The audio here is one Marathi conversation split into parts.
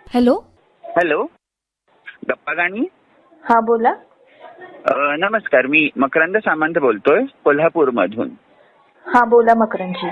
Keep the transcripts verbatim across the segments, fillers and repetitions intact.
हॅलो हॅलो, गप्पा गाणी. हा बोला. अ, नमस्कार, मी मकरंद सामंत बोलतोय कोल्हापूर मधून. हा बोला मकरंदजी.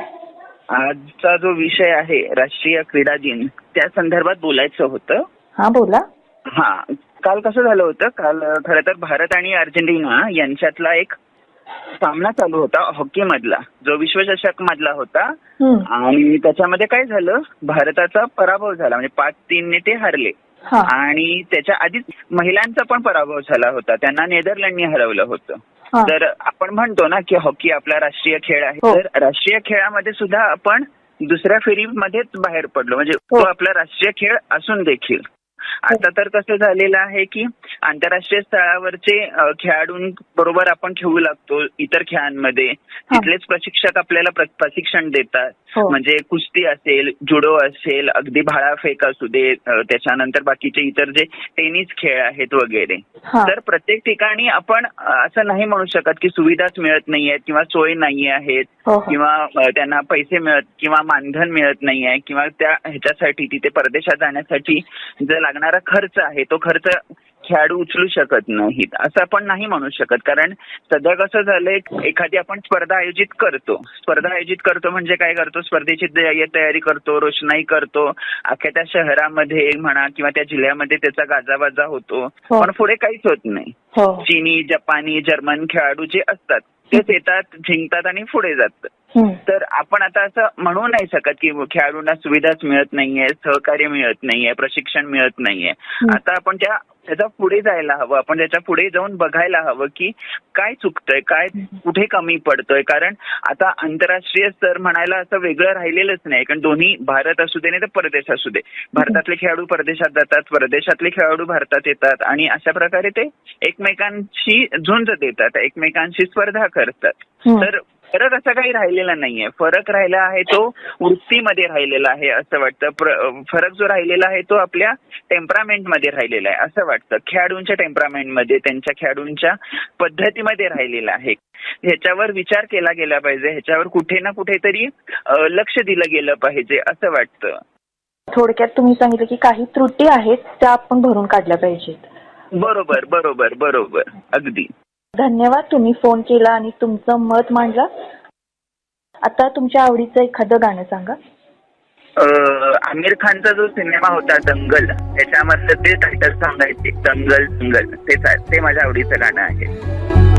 आजचा जो विषय आहे राष्ट्रीय क्रीडा दिन, त्या संदर्भात बोलायचं होतं. हा बोला. हा, काल कसं झालं होतं, काल खरं तर भारत आणि अर्जेंटिना यांच्यातला एक सामना चालू होता हॉकी मधला, जो विश्वचषक मधला होता. हम्म. आणि त्याच्यामध्ये काय झालं, भारताचा पराभव झाला, म्हणजे पाच तीन ने ते हरले. हा. आणि त्याच्या आधीच महिलांचा पण पराभव झाला होता, त्यांना नेदरलँडनी हरवलं होतं. हा. तर आपण म्हणतो ना की हॉकी आपला राष्ट्रीय खेळ आहे, हो. तर राष्ट्रीय खेळामध्ये सुद्धा आपण दुसऱ्या फेरीमध्येच बाहेर पडलो, म्हणजे हो. तो आपला राष्ट्रीय खेळ असून देखील. आता तर कसं झालेलं आहे की आंतरराष्ट्रीय स्तरावरचे अ, खेळाडूंबरोबर आपण खेळू लागतो इतर खेळांमध्ये. तिथलेच प्रशिक्षक आपल्याला प्र- प्रशिक्षण देतात. हो. म्हणजे कुस्ती असेल, जुडो असेल, अगदी भालाफेक असू दे, अ, त्याच्यानंतर बाकीचे इतर जे टेनिस खेळ आहेत वगैरे. हा. तर प्रत्येक ठिकाणी आपण अ, असं नाही म्हणू शकत की सुविधाच मिळत नाहीयेत किंवा सोय नाही आहेत हो, हो. किंवा अ, त्यांना पैसे मिळत किंवा मानधन मिळत नाही आहे किंवा त्या ह्याच्यासाठी तिथे परदेशात जाण्यासाठी जो लागणारा खर्च आहे तो खर्च खेळाडू उचलू शकत नाहीत, असं आपण नाही म्हणू शकत. कारण सध्या कसं झालंय, एखादी आपण स्पर्धा आयोजित करतो स्पर्धा आयोजित करतो म्हणजे काय करतो, स्पर्धेची तया- तयारी करतो, रोषणाई करतो, अख्ख्या त्या शहरामध्ये म्हणा किंवा त्या जिल्ह्यामध्ये त्याचा गाजावाजा होतो, हो. पण पुढे काहीच होत नाही. हो. चीनी, जपानी, जर्मन खेळाडू जे असतात तेच येतात, जिंकतात आणि पुढे जातात. हम्म. तर आपण आता असं म्हणू नाही शकत की खेळाडूंना सुविधाच मिळत नाहीये, सहकार्य मिळत नाहीये, प्रशिक्षण मिळत नाहीये. आता आपण त्या त्याच्या पुढे जायला हवं, आपण त्याच्या पुढे जाऊन बघायला हवं की काय चुकतंय, काय कुठे कमी पडतोय. कारण आता आंतरराष्ट्रीय स्तर म्हणायला असं वेगळं राहिलेलंच नाही, कारण दोन्ही भारत असू दे नाही तर परदेश असू दे, भारतातले खेळाडू परदेशात जातात, परदेशातले खेळाडू भारतात येतात आणि अशा प्रकारे ते एकमेकांशी झुंज देतात, एकमेकांशी स्पर्धा करतात. तर फरक असा काही राहिलेला नाहीये. फरक राहिला आहे तो वृत्तीमध्ये राहिलेला आहे असं वाटतं. फरक जो राहिलेला आहे तो आपल्या टेम्परामेंट मध्ये राहिलेला आहे असं वाटतं. खेळाडूंच्या टेम्परामेंट मध्ये, त्यांच्या खेळाडूंच्या पद्धतीमध्ये राहिलेला आहे. ह्याच्यावर विचार केला गेला पाहिजे, ह्याच्यावर कुठे ना कुठेतरी अ, लक्ष दिलं गेलं पाहिजे असं वाटतं. थोडक्यात तुम्ही सांगितलं की काही त्रुटी आहेत त्या आपण भरून काढल्या पाहिजेत. बरोबर बरोबर बरोबर अगदी. धन्यवाद, तुम्ही फोन केला आणि तुमचं मत मांडलं. आता तुमच्या आवडीचं एखादं गाणं सांगा. अ, आमिर खानचा जो सिनेमा होता दंगल, त्याच्यामधलं ते टायटल सांगायचे, दंगल दंगल, ते ते माझ्या आवडीचं गाणं आहे.